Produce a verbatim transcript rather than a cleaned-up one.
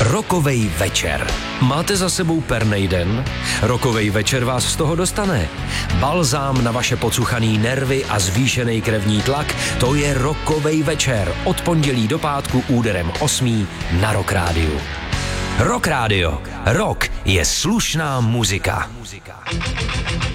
Rokovej večer. Máte za sebou pernej den? Rokovej večer vás z toho dostane. Balzám na vaše pocuchaný nervy a zvýšený krevní tlak, to je Rokovej večer. Od pondělí do pátku úderem osmý na Rock Rádiu. Rock Rádio. Rock je slušná muzika.